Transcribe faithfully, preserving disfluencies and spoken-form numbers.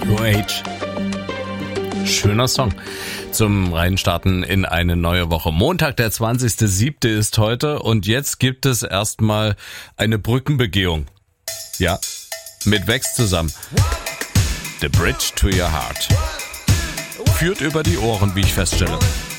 New Age. Schöner Song zum Reinstarten in eine neue Woche. Montag, der zwanzigster siebte ist heute und jetzt gibt es erstmal eine Brückenbegehung. Ja, mit Vex zusammen. The Bridge to Your Heart. Führt über die Ohren, wie ich feststelle.